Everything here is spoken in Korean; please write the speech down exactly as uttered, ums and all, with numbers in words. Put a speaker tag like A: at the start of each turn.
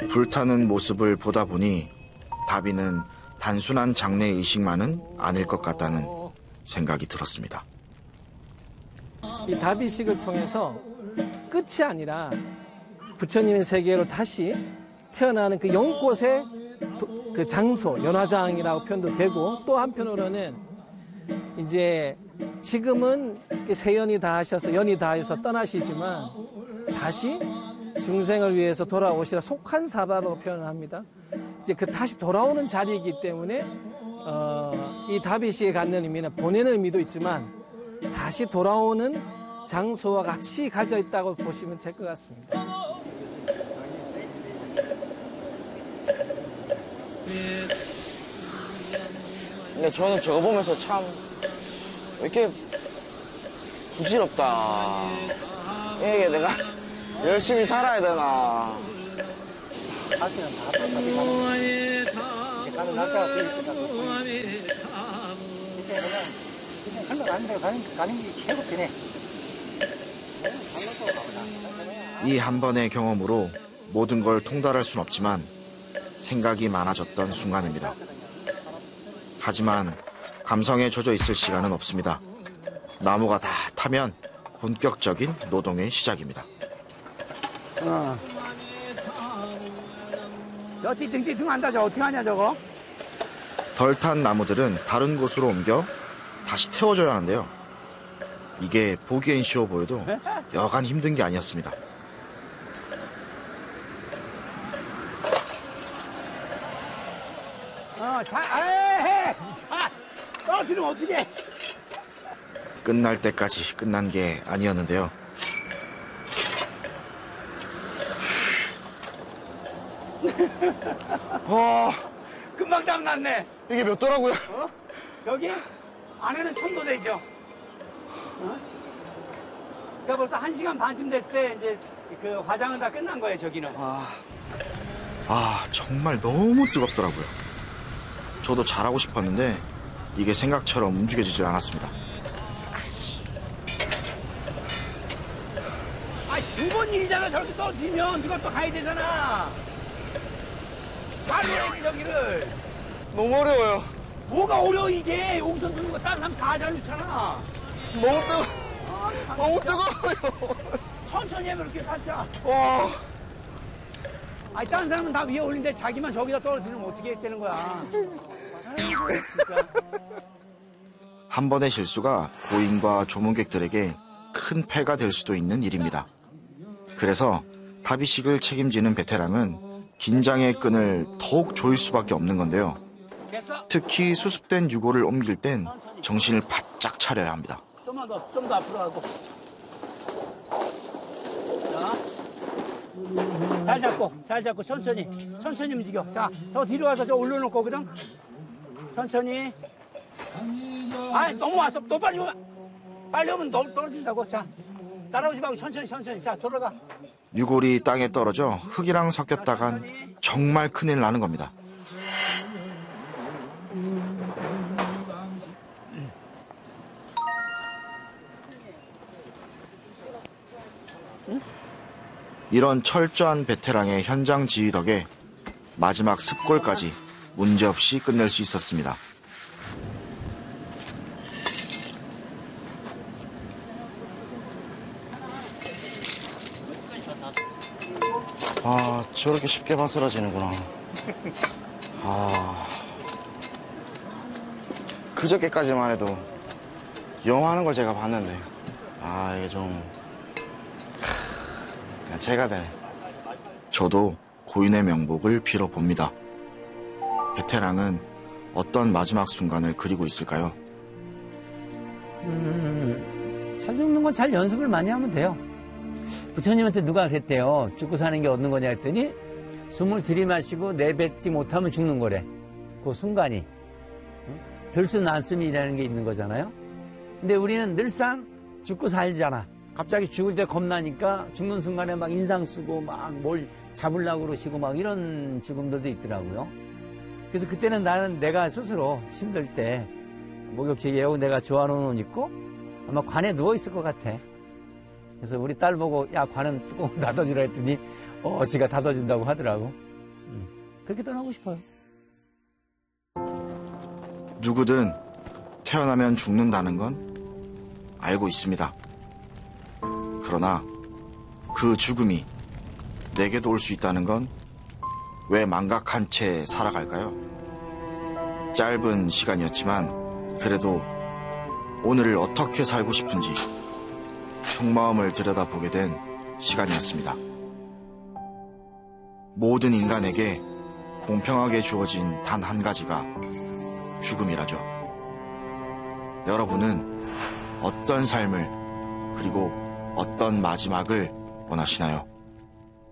A: 불타는 모습을 보다 보니 다비는 단순한 장례의식만은 아닐 것 같다는 생각이 들었습니다.
B: 이 다비식을 통해서 끝이 아니라 부처님의 세계로 다시 태어나는 그 연꽃의 그 장소, 연화장이라고 표현도 되고, 또 한편으로는 이제 지금은 세연이 다하셔서 연이 다해서 떠나시지만 다시 중생을 위해서 돌아오시라 속한사바로 표현을 합니다. 이제 그 다시 돌아오는 자리이기 때문에 어, 이 다비식에 갖는 의미는 보내는 의미도 있지만 다시 돌아오는 장소와 같이 가져 있다고 보시면 될 것 같습니다.
C: 근데 저는 저거 보면서 참 왜 이렇게 부질없다. 이게 내가 열심히 살아야 되나.
D: 학교는 다 똑같이 가는 이제 가는 날짜가 되기 때문에 이때 그냥 그냥 흘러가는 대로 가는, 가는 게 최고 편해.
A: 이 한 번의 경험으로 모든 걸 통달할 순 없지만 생각이 많아졌던 순간입니다. 하지만 감성에 젖어 있을 시간은 없습니다. 나무가 다 타면 본격적인 노동의 시작입니다.
D: 어. 저 띠뚱띠뚱 한다. 저 어떻게 하냐 저거?
A: 덜 탄 나무들은 다른 곳으로 옮겨 다시 태워줘야 하는데요. 이게 보기엔 쉬워 보여도 여간 힘든 게 아니었습니다.
D: 어, 자, 에이, 자, 떨어뜨리면 어떡해?
A: 끝날 때까지 끝난 게 아니었는데요.
C: 와,
D: 금방 땀 났네.
C: 이게 몇 도라고요?
D: 어? 여기 안에는 천도 되죠. 어? 그러니까 벌써 한 시간 반쯤 됐을 때 이제 그 화장은 다 끝난 거예요, 저기는.
C: 아,
A: 아, 정말 너무 뜨겁더라고요. 저도 잘하고 싶었는데 이게 생각처럼 움직여지질 않았습니다.
D: 아이, 두 번 일이잖아. 저렇게 떨어지면 누가 또 가야 되잖아. 잘 해야지, 저기를.
C: 너무 어려워요.
D: 뭐가 어려워, 이게. 여기서 누는 거 다른 사람 다 잘 넣잖아.
C: 너무 뜨거,
D: 아, 참.
C: 너무 뜨거워요.
D: 천천히 하면 이렇게 살짝.
C: 와,
D: 아니, 다른 사람은 다 위에 올린데 자기만 저기다 떨어뜨리면 어떻게 되는 거야. 아이고, 진짜.
A: 한 번의 실수가 고인과 조문객들에게 큰 폐가 될 수도 있는 일입니다. 그래서 다비식을 책임지는 베테랑은 긴장의 끈을 더욱 조일 수밖에 없는 건데요. 특히 수습된 유골을 옮길 땐 정신을 바짝 차려야 합니다.
D: 좀만 더, 좀 더 앞으로 가고. 자, 잘 잡고, 잘 잡고, 천천히, 천천히 움직여. 자, 더 뒤로 와서 저 올려놓을 거거든. 천천히. 아이, 너무 왔어. 너 빨리 오면, 빨리 오면 너 떨어진다고. 자, 따라오지 말고 천천히, 천천히. 자, 돌아가.
A: 유골이 땅에 떨어져 흙이랑 섞였다간 정말 큰일 나는 겁니다. 이런 철저한 베테랑의 현장 지휘 덕에 마지막 습골까지 문제없이 끝낼 수 있었습니다.
C: 아, 저렇게 쉽게 바스라지는구나. 아, 그저께까지만 해도 영화 하는 걸 제가 봤는데, 아, 이게 좀 그냥 제가 되네.
A: 저도 고인의 명복을 빌어봅니다. 베테랑은 어떤 마지막 순간을 그리고 있을까요?
E: 음, 잘 죽는 건 잘 연습을 많이 하면 돼요. 부처님한테 누가 그랬대요. 죽고 사는 게 얻는 거냐 했더니 숨을 들이마시고 내뱉지 못하면 죽는 거래. 그 순간이. 들숨 난숨이라는 게 있는 거잖아요. 근데 우리는 늘상 죽고 살잖아. 갑자기 죽을 때 겁나니까 죽는 순간에 막 인상 쓰고 막 뭘 잡으려고 그러시고 막 이런 죽음들도 있더라고요. 그래서 그때는 나는 내가 스스로 힘들 때 목욕제 예하고 내가 좋아하는 옷 입고 아마 관에 누워있을 것 같아. 그래서 우리 딸 보고 야 관은 꼭 닫아주라 했더니 어 지가 닫아준다고 하더라고. 그렇게 떠나고 싶어요.
A: 누구든 태어나면 죽는다는 건 알고 있습니다. 그러나 그 죽음이 내게도 올 수 있다는 건 왜 망각한 채 살아갈까요? 짧은 시간이었지만 그래도 오늘을 어떻게 살고 싶은지 속마음을 들여다보게 된 시간이었습니다. 모든 인간에게 공평하게 주어진 단 한 가지가 죽음이라죠. 여러분은 어떤 삶을 그리고 어떤 마지막을 원하시나요?